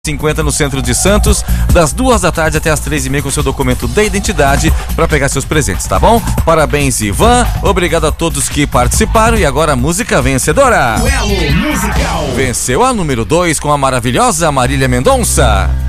50 no centro de Santos, das 2 da tarde até as 3h30 com seu documento de identidade para pegar seus presentes, tá bom? Parabéns, Ivan, obrigado a todos que participaram e agora a música vencedora. Duelo musical. Venceu a número 2 com a maravilhosa Marília Mendonça.